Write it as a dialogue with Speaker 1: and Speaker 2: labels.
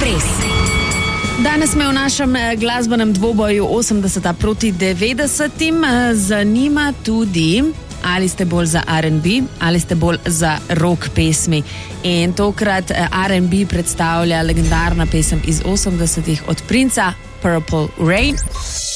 Speaker 1: Express.
Speaker 2: Danes me v našem glasbenem dvoboju 80 proti 90 zanima tudi, ali ste bolj za R&B ali ste bolj za rock pesmi. In tokrat R&B predstavlja legendarna pesem iz 80-ih od Princa, Purple Rain.